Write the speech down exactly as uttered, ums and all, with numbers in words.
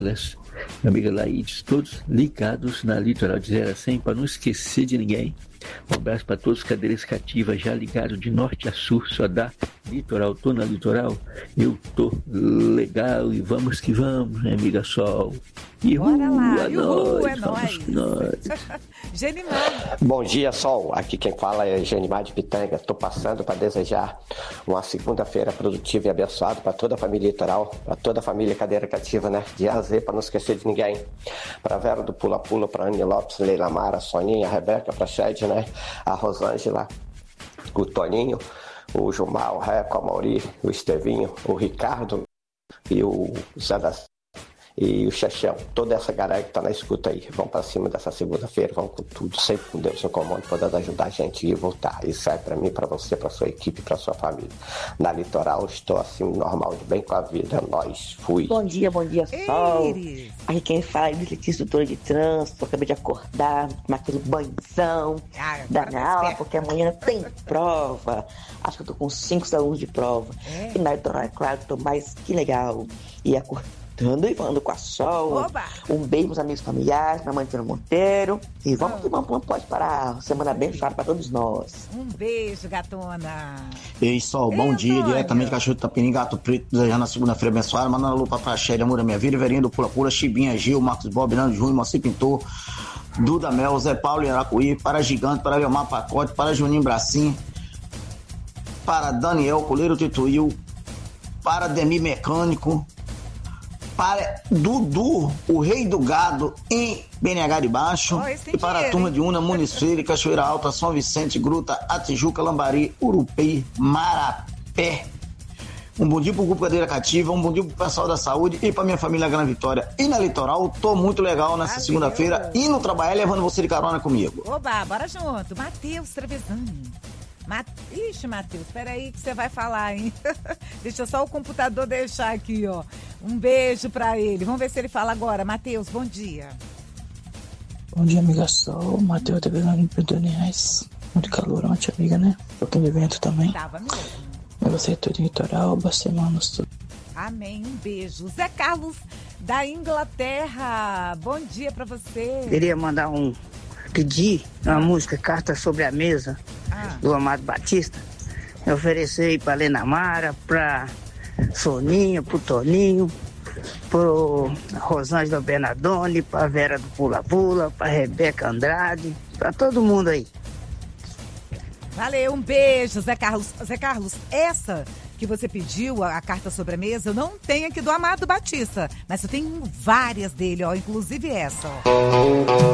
minha amiga Laídes, todos ligados na Litoral de zero a cem, para não esquecer de ninguém. Um abraço para todos, cadeiras cativas já ligados de norte a sul, só dá litoral. Tô na litoral, eu tô legal e vamos que vamos, né, amiga Sol? E bora lá, é Uhul, nóis, é nóis. nóis. Genimar. Bom dia, Sol. Aqui quem fala é Genimar de Pitanga. Estou passando para desejar uma segunda-feira produtiva e abençoada para toda a família Litoral, para toda a família Cadeira Cativa, né? De A a Z, para não esquecer de ninguém. Para Vera do Pula Pula, para Anne Lopes, Leila Mara, Soninha, a Rebeca, para Shed, né? A Rosângela, o Toninho, o Gilmar, o Reco, a Mauri, o Estevinho, o Ricardo e o Zé da e o Chechel, toda essa galera que tá na escuta aí, vão pra cima dessa segunda-feira, vão com tudo, sempre com Deus no comando, podendo ajudar a gente a ir voltar. Isso é pra mim, pra você, pra sua equipe, pra sua família. Na Litoral, estou assim, normal, de bem com a vida. Nós, fui. Bom dia, bom dia, Sol. Aqui quem fala é Letícia, instrutora de trânsito. Acabei de acordar, tomar aquele banhozão Ah, da agora minha tá aula, esperto. porque amanhã tem prova. Acho que eu tô com cinco alunos de prova. É. E na Litoral, é claro, tô mais que legal. E acordando e falando com a Sol. Oba! Um beijo pros amigos familiares, minha mãe Tina Monteiro. E vamos Oh. que vamos, não pode parar. Semana abençoada pra todos nós. Um beijo, gatona. Ei, Sol, Ei, bom dia, Antônio. diretamente de Cachoeiro de Tapinim, Gato Preto, desejando a segunda-feira abençoada, mandando a lupa pra Shélia, Amor da Minha Vida, Verinha do Pula Pula, Chibinha, Gil, Marcos Bob, Nando Júnior, Moacir Pintor, Duda Mel, Zé Paulo em Aracuí, para Gigante, para Leomar Pacote, para Juninho Bracim, para Daniel Coleiro Tituil, para Demi Mecânico, para Dudu, o rei do gado, em B N H de Baixo, Oh, esse tem e para dinheiro, a turma hein? de Una, Muniz Freire, Cachoeira Alta, São Vicente, Gruta, Atijuca, Lambari, Urupei, Marapé. Um bom dia pro Grupo Cadeira Cativa, um bom dia pro pessoal da saúde e pra minha família Grande Vitória. E na Litoral, tô muito legal nessa Valeu. segunda-feira, indo trabalhar levando você de carona comigo. Oba, bora junto. Matheus Trevezani. Mat... Ixi, Matheus, peraí que você vai falar, hein? Deixa só o computador deixar aqui, ó. Um beijo pra ele. Vamos ver se ele fala agora. Matheus, bom dia. Bom dia, amiga Sol. Matheus Trevezani, Pedro Reais. Muito calor ontem, amiga, né? Um pouquinho de vento também. Tava mesmo. Mas você é tudo em litoral, boas semanas, tudo. Amém, um beijo. Zé Carlos, da Inglaterra. Bom dia pra você. Queria mandar um pedir uma música Carta sobre a Mesa, Ah, do Amado Batista. Eu ofereci para Lena Mara, para Soninha, pro Toninho, pro Rosângela Bernardoni, para Vera do Pula Pula, para Rebeca Andrade, para todo mundo aí. valeu, um beijo, Zé Carlos. Zé Carlos, essa que você pediu, a, a carta sobre a mesa, eu não tenho aqui do Amado Batista, mas eu tenho várias dele, ó, inclusive essa, ó.